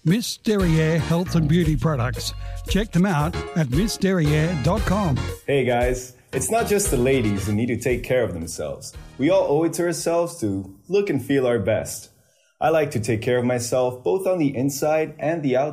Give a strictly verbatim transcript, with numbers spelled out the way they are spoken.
Miss Derriere Health and Beauty Products. Check them out at miss derriere dot com. Hey guys, it's not just the ladies who need to take care of themselves. We all owe it to ourselves to look and feel our best. I like to take care of myself both on the inside and the outside.